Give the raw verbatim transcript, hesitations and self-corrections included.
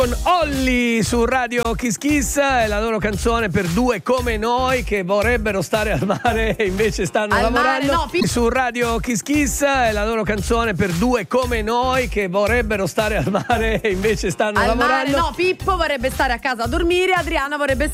Con Olli su Radio Kiss Kiss e la loro canzone per due come noi che vorrebbero stare al mare e invece stanno al lavorando. Mare, no, pi- su Radio Kiss Kiss e la loro canzone per due come noi che vorrebbero stare al mare e invece stanno al lavorando. Mare, no, Pippo vorrebbe stare a casa a dormire, Adriana vorrebbe